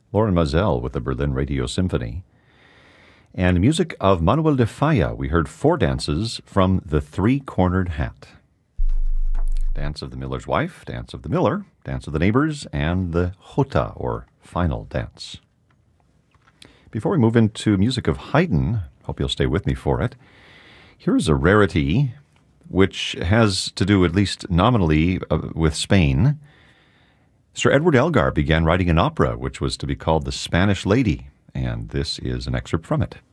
Lauren Mazel with the Berlin Radio Symphony. And music of Manuel de Falla, we heard four dances from The Three-Cornered Hat. Dance of the Miller's Wife, Dance of the Miller, Dance of the Neighbors, and the Jota, or Final Dance. Before we move into music of Haydn, hope you'll stay with me for it, here's a rarity which has to do, at least nominally, with Spain. Sir Edward Elgar began writing an opera which was to be called The Spanish Lady, and this is an excerpt from it.